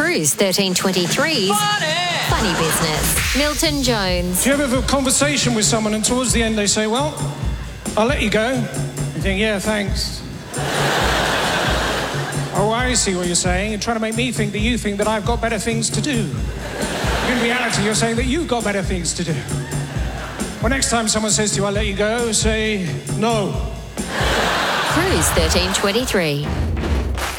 Cruise 1323's Funny Business. Milton Jones. Do you ever have a conversation with someone and towards the end they say, well, I'll let you go? You think, yeah, thanks. Oh, I see what you're saying. You're trying to make me think that you think that I've got better things to do. In reality, you're saying that you've got better things to do. Well, next time someone says to you, I'll let you go, say, no. Cruise 1323.